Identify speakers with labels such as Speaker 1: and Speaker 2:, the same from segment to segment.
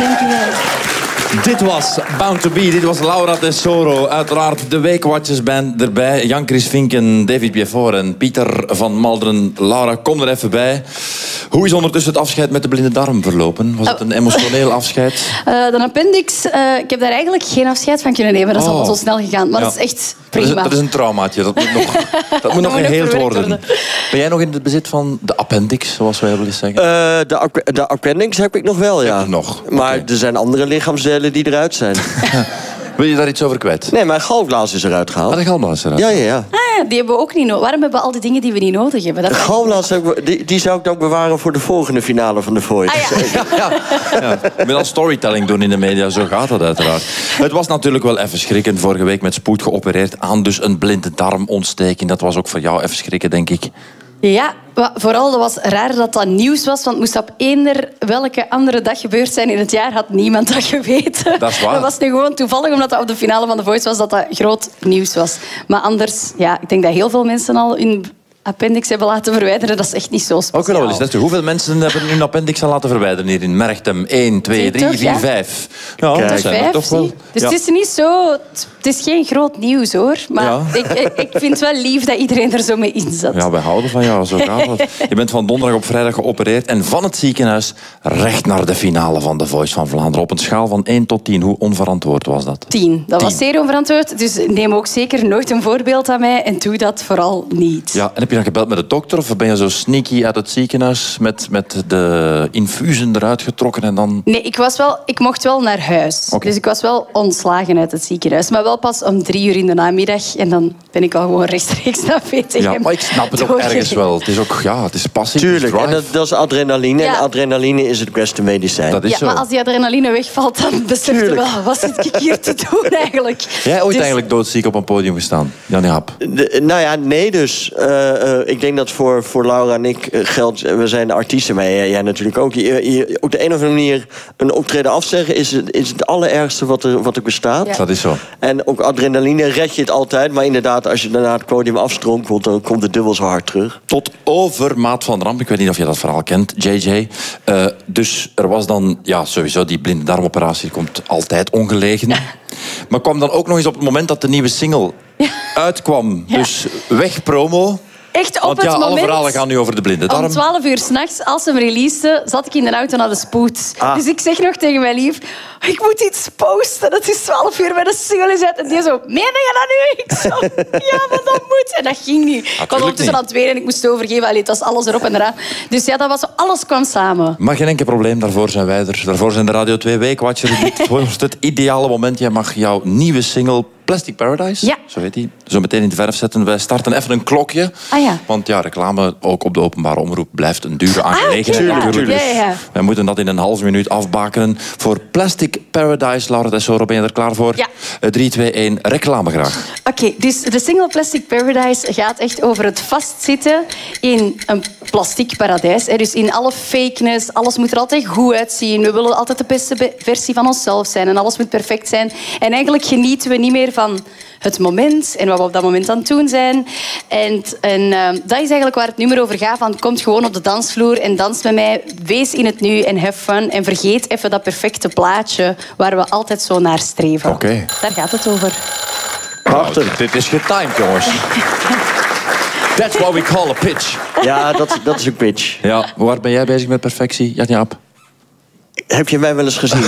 Speaker 1: Dankjewel.
Speaker 2: Dit was Bound to Be. Dit was Laura Tesoro. Uiteraard de Weekwatchers Band erbij. Jan-Chris Vinken, David Biefort en Pieter van Malderen. Laura, kom er even bij. Hoe is ondertussen het afscheid met de blinde darm verlopen? Was het een emotioneel afscheid?
Speaker 1: De appendix, ik heb daar eigenlijk geen afscheid van kunnen nemen. Dat is allemaal zo snel gegaan. Maar dat is echt prima.
Speaker 2: Dat is een traumaatje. Dat moet nog geheeld worden. Ben jij nog in het bezit van de appendix, zoals wij willen zeggen?
Speaker 3: De appendix heb ik nog wel, ja.
Speaker 2: Nog.
Speaker 3: Maar er zijn andere lichaamsdelen die eruit zijn.
Speaker 2: Wil je daar iets over kwijt?
Speaker 3: Nee, mijn galblaas is eruit gehaald.
Speaker 2: De galblaas is eruit.
Speaker 3: Ja.
Speaker 1: Die hebben we ook niet nodig. Waarom hebben we al die dingen die we niet nodig hebben?
Speaker 3: De galblaas, die zou ik dan bewaren voor de volgende finale van The Voice.
Speaker 2: Ja. Met al storytelling doen in de media, zo gaat dat uiteraard. Het was natuurlijk wel even schrikken. Vorige week met spoed geopereerd aan dus een blinde darmontsteking. Dat was ook voor jou even schrikken, denk ik.
Speaker 1: Ja, vooral dat was raar dat dat nieuws was. Want moest op eender welke andere dag gebeurd zijn in het jaar, had niemand dat geweten.
Speaker 2: Dat is waar.
Speaker 1: Dat was nu gewoon toevallig, omdat dat op de finale van The Voice was, dat dat groot nieuws was. Maar anders, ja, ik denk dat heel veel mensen al hun appendix hebben laten verwijderen. Dat is echt niet zo speciaal.
Speaker 2: Ook wel eens. Dat is hoeveel mensen hebben hun appendix al laten verwijderen hier in Merchtem? 1, 2, 3, 4, 5. Ja, dat zijn er toch wel.
Speaker 1: Dus het is niet zo... Het is geen groot nieuws, hoor. Maar ik vind het wel lief dat iedereen er zo mee in zat.
Speaker 2: Ja, wij houden van jou. Zo gaat het. Je bent van donderdag op vrijdag geopereerd en van het ziekenhuis recht naar de finale van The Voice van Vlaanderen. Op een schaal van 1 tot 10. Hoe onverantwoord was dat?
Speaker 1: 10. Dat was zeer onverantwoord. Dus neem ook zeker nooit een voorbeeld aan mij en doe dat vooral niet.
Speaker 2: Ja, en heb je dan gebeld met de dokter of ben je zo sneaky uit het ziekenhuis met de infusen eruit getrokken en dan...
Speaker 1: Nee, ik mocht wel naar huis. Okay. Dus ik was wel ontslagen uit het ziekenhuis. Maar wel pas om 3 uur in de namiddag. En dan ben ik al gewoon rechtstreeks naar VTM.
Speaker 2: Ja, maar ik snap het ook ergens wel. Het is ook, het is passie.
Speaker 3: Tuurlijk, en dat is adrenaline. Ja. En adrenaline is het beste medicijn.
Speaker 2: Dat is zo.
Speaker 1: Maar als die adrenaline wegvalt, dan besef je wel, wat zit ik hier te doen eigenlijk?
Speaker 2: Jij ooit eigenlijk doodziek op een podium gestaan? Jan Jaap?
Speaker 3: Nou ja, nee dus. Ik denk dat voor Laura en ik geldt, we zijn artiesten, maar jij natuurlijk ook. Op de een of andere manier een optreden afzeggen is het allerergste wat er bestaat.
Speaker 2: Ja. Dat is zo.
Speaker 3: En ook adrenaline red je het altijd. Maar inderdaad, als je daarna het podium afstrompelt, dan komt het dubbel zo hard terug.
Speaker 2: Tot overmaat van ramp. Ik weet niet of je dat verhaal kent, JJ. Dus er was dan, sowieso die blinde darmoperatie komt altijd ongelegen. Ja. Maar kwam dan ook nog eens op het moment dat de nieuwe single uitkwam. Ja. Dus weg promo.
Speaker 1: Echt op het moment...
Speaker 2: alle verhalen gaan nu over de blinde darm.
Speaker 1: Om 12 uur 's nachts, als ze hem releasen, zat ik in de auto naar de spoed. Dus ik zeg nog tegen mijn lief, ik moet iets posten. Het is 12 uur, met de single is uit. En die zo, meen je dat nu? Ik zo, ja, maar dat moet. En dat ging niet. Ik was ondertussen aan het weer en ik moest overgeven. Allee, het was alles erop en eraan. Dus ja, dat was, alles kwam samen.
Speaker 2: Maar geen enkel probleem, daarvoor zijn wij er. Daarvoor zijn de Radio 2 Weekwatchers. Dit wordt het ideale moment. Jij mag jouw nieuwe single... Plastic Paradise, zo heet die. Zo meteen in de verf zetten. Wij starten even een klokje. Want reclame, ook op de openbare omroep, blijft een dure aangelegenheid natuurlijk. Ja. Wij moeten dat in een halve minuut afbakenen. Voor Plastic Paradise, Laura Tesoro, ben je er klaar voor?
Speaker 1: Ja.
Speaker 2: 3, 2, 1, reclame graag.
Speaker 1: Oké, dus de single Plastic Paradise gaat echt over het vastzitten in een plastic paradijs. Dus in alle fakeness, alles moet er altijd goed uitzien. We willen altijd de beste versie van onszelf zijn en alles moet perfect zijn. En eigenlijk genieten we niet meer van het moment en wat we op dat moment aan het doen zijn. En dat is eigenlijk waar het nummer over gaat. Van, kom gewoon op de dansvloer en dans met mij. Wees in het nu en have fun. En vergeet even dat perfecte plaatje waar we altijd zo naar streven.
Speaker 2: Oké.
Speaker 1: Daar gaat het over.
Speaker 2: Prachtig. Dit is getimed, jongens. That's what we call a pitch.
Speaker 3: Ja, dat is een pitch.
Speaker 2: Ja, waar ben jij bezig met perfectie, Jan Jaap?
Speaker 3: Heb je mij wel eens gezien?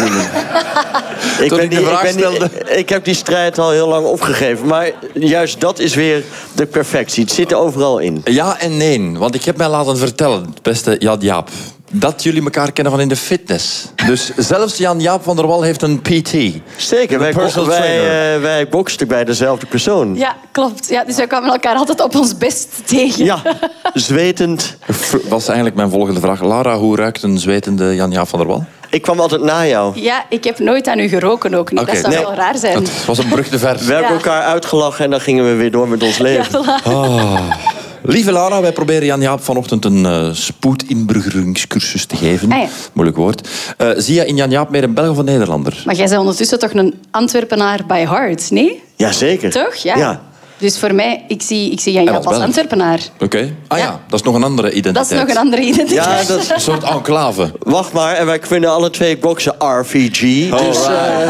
Speaker 3: Ik heb die strijd al heel lang opgegeven. Maar juist dat is weer de perfectie. Het zit er overal in.
Speaker 2: Ja en nee. Want ik heb mij laten vertellen, beste Jan Jaap, dat jullie elkaar kennen van in de fitness. Dus zelfs Jan Jaap van der Wal heeft een PT.
Speaker 3: Zeker, wij boksten bij dezelfde persoon.
Speaker 1: Ja, klopt. Ja, dus wij kwamen elkaar altijd op ons best tegen.
Speaker 3: Ja, zwetend.
Speaker 2: Dat was eigenlijk mijn volgende vraag. Lara, hoe ruikt een zwetende Jan Jaap van der Wal?
Speaker 3: Ik kwam altijd na jou.
Speaker 1: Ja, ik heb nooit aan u geroken ook niet. Okay, dat zou wel raar zijn.
Speaker 2: Het was een brug te ver.
Speaker 3: We hebben elkaar uitgelachen en dan gingen we weer door met ons leven.
Speaker 1: Ja, voilà.
Speaker 2: Lieve Lara, wij proberen Jan Jaap vanochtend een spoedinburgeringscursus te geven. Moeilijk woord. Zie je in Jan Jaap meer een Belg of een Nederlander?
Speaker 1: Maar jij bent ondertussen toch een Antwerpenaar by heart, nee?
Speaker 3: Jazeker.
Speaker 1: Toch? Ja. Dus voor mij, ik zie Jan Jaap als Antwerpenaar.
Speaker 2: Oké. Ah ja, dat is nog een andere identiteit.
Speaker 1: Dat is nog een andere identiteit.
Speaker 3: Ja, dat is
Speaker 2: een soort enclave.
Speaker 3: Wacht maar, en wij vinden alle twee boksen RVG.
Speaker 2: Oh,
Speaker 3: dus,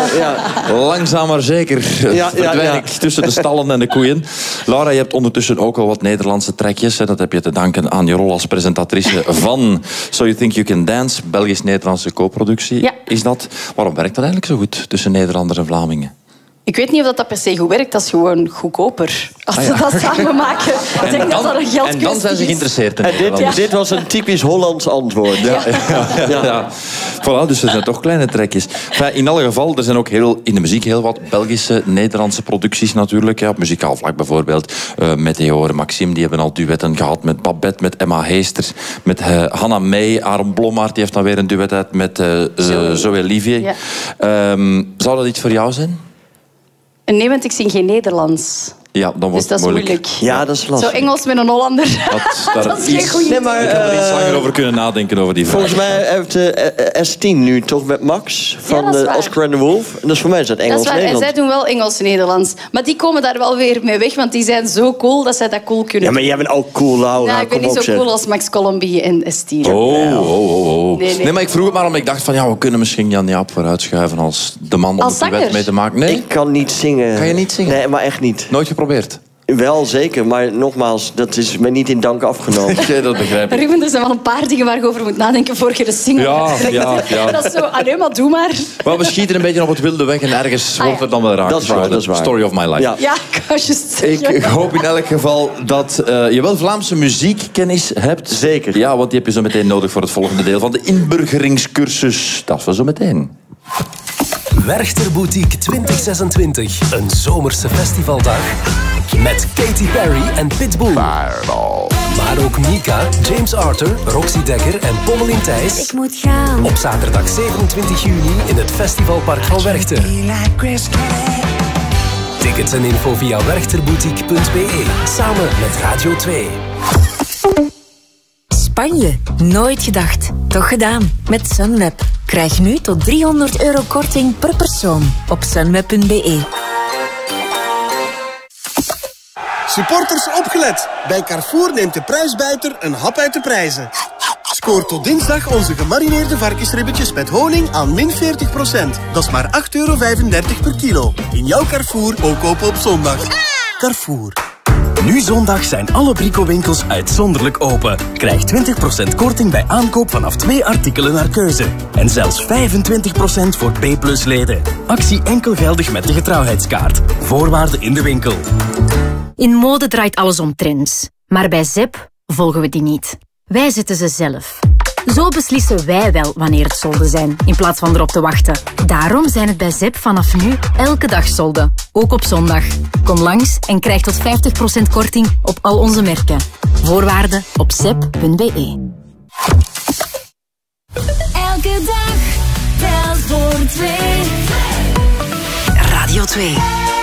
Speaker 2: langzaam maar zeker verdwijn ik tussen de stallen en de koeien. Laura, je hebt ondertussen ook al wat Nederlandse trekjes. Dat heb je te danken aan je rol als presentatrice van So You Think You Can Dance, Belgisch-Nederlandse co-productie.
Speaker 1: Ja.
Speaker 2: Is dat, waarom werkt dat eigenlijk zo goed tussen Nederlanders en Vlamingen?
Speaker 1: Ik weet niet of dat per se goed werkt. Dat is gewoon goedkoper. Als ze dat samen maken. Ik denk dat dat een geldkwestie is.
Speaker 2: En dan zijn ze geïnteresseerd in
Speaker 3: dit was een typisch Hollands antwoord.
Speaker 2: Ja. Voilà, dus er zijn toch kleine trekjes. Enfin, in alle geval, er zijn ook in de muziek heel wat Belgische, Nederlandse producties natuurlijk. Ja, op muzikaal vlak bijvoorbeeld. Meteor en Maxime, die hebben al duetten gehad met Babette, met Emma Heester, met Hanna May. Aaron Blommaert, die heeft dan weer een duet uit met Zoe Olivier. Ja. Zou dat iets voor jou zijn?
Speaker 1: Nee, want ik zing geen Nederlands.
Speaker 2: Ja, dan wordt het moeilijk.
Speaker 3: Ja, dat is lastig.
Speaker 1: Zo Engels met een Hollander. Dat is geen goede.
Speaker 3: Nee, maar
Speaker 2: ik heb er iets langer over kunnen nadenken over die vraag.
Speaker 3: Volgens mij heeft S10 nu toch met Max van Oscar and the Wolf. En dus voor mij is dat Engels-Nederlands.
Speaker 1: En zij doen wel Engels-Nederlands. Maar die komen daar wel weer mee weg, want die zijn zo cool dat zij dat cool kunnen.
Speaker 3: Ja, maar jij bent ook cool, Laura.
Speaker 1: Nou, ik ben niet zo cool als Max Colombi en S10.
Speaker 2: Oh. Nee, maar ik vroeg het maar omdat ik dacht van we kunnen misschien Jan Jaap vooruitschuiven als de man om het duet mee te maken. Nee?
Speaker 3: Ik kan niet zingen.
Speaker 2: Kan je niet zingen?
Speaker 3: Nee, maar echt niet.
Speaker 2: Nooit geprobeerd?
Speaker 3: Wel, zeker. Maar nogmaals, dat is me niet in dank afgenomen.
Speaker 2: Okay, dat begrijp ik.
Speaker 1: Ruben, er zijn wel een paar dingen waar je over moet nadenken voor je de single
Speaker 2: Ja.
Speaker 1: Dat is zo, alleen maar doe maar.
Speaker 2: Maar we schieten een beetje op het wilde weg en ergens wordt het dan wel raak.
Speaker 3: Dat is waar.
Speaker 2: Story of my life.
Speaker 1: Ja, ik kan je zeggen.
Speaker 2: Ik hoop in elk geval dat je wel Vlaamse muziekkennis hebt.
Speaker 3: Zeker.
Speaker 2: Ja, want die heb je zo meteen nodig voor het volgende deel van de inburgeringscursus. Dat is wel zo meteen.
Speaker 4: Werchter Boutique 2026. Een zomerse festivaldag. Met Katy Perry en Pitbull. Maar ook Mika, James Arthur, Roxy Dekker en Pommelien Thijs.
Speaker 5: Ik moet gaan.
Speaker 4: Op zaterdag 27 juni in het Festivalpark van Werchter. Tickets en info via werchterboutique.be. Samen met Radio 2.
Speaker 5: Spanje. Nooit gedacht. Toch gedaan. Met Sunweb. Krijg nu tot €300 korting per persoon op sunweb.be.
Speaker 6: Supporters opgelet. Bij Carrefour neemt de prijsbuiter een hap uit de prijzen. Scoor tot dinsdag onze gemarineerde varkensribbetjes met honing aan min 40%. Dat is maar €8,35 per kilo. In jouw Carrefour ook open op zondag. Carrefour.
Speaker 4: Nu zondag zijn alle Brico-winkels uitzonderlijk open. Krijg 20% korting bij aankoop vanaf 2 artikelen naar keuze. En zelfs 25% voor B+-leden. Actie enkel geldig met de getrouwheidskaart. Voorwaarden in de winkel.
Speaker 7: In mode draait alles om trends. Maar bij ZEP volgen we die niet. Wij zetten ze zelf. Zo beslissen wij wel wanneer het solden zijn, in plaats van erop te wachten. Daarom zijn het bij ZEP vanaf nu elke dag solden. Ook op zondag. Kom langs en krijg tot 50% korting op al onze merken. Voorwaarden op zep.be.
Speaker 5: Elke dag telt voor 2.
Speaker 7: Radio 2.